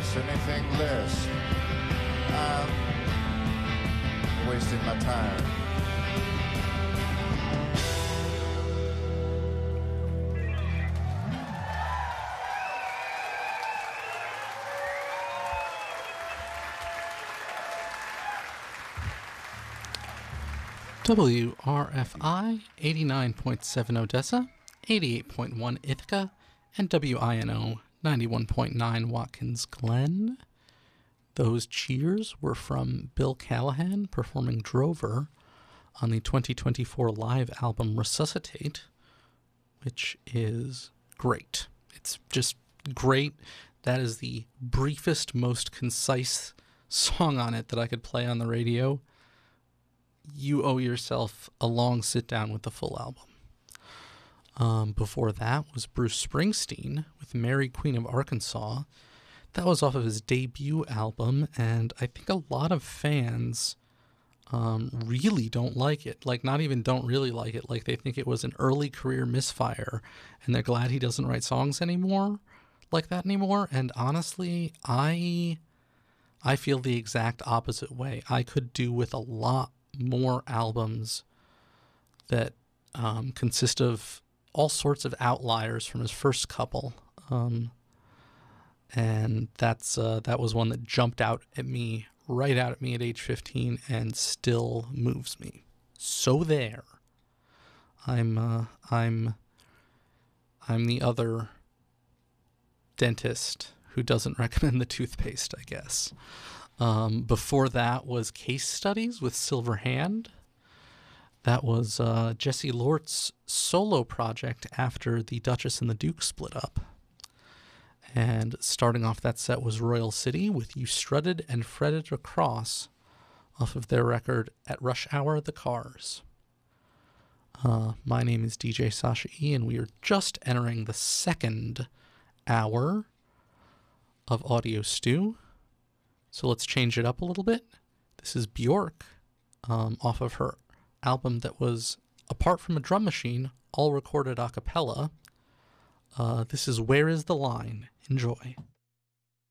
this, anything less, I'm wasting my time. WRFI 89.7 Odessa, 88.1 Ithaca, and WINO 91.9 Watkins Glen. Those cheers were from Bill Callahan performing Drover on the 2024 live album Resuscitate, which is great. It's just great. That is the briefest, most concise song on it that I could play on the radio. You owe yourself a long sit-down with the full album. Before that was Bruce Springsteen with Mary Queen of Arkansas. That was off of his debut album, and I think a lot of fans really don't like it. Like, not even don't really like it. Like, they think it was an early career misfire, and they're glad he doesn't write songs anymore like that anymore. And honestly, I feel the exact opposite way. I could do with a lot more albums that consist of all sorts of outliers from his first couple, and that was one that jumped out at me at age 15 and still moves me. So there, I'm the other dentist who doesn't recommend the toothpaste, I guess. Before that was Case Studies with Silver Hand. That was Jesse Lort's solo project after the Duchess and the Duke split up. And starting off that set was Royal City with You Strutted and Fretted Across off of their record At Rush Hour, The Cars. My name is DJ Sasha E, and we are just entering the second hour of Audio Stew. So let's change it up a little bit. This is Bjork off of her album that was, apart from a drum machine, all recorded a cappella. This is Where Is the Line? Enjoy.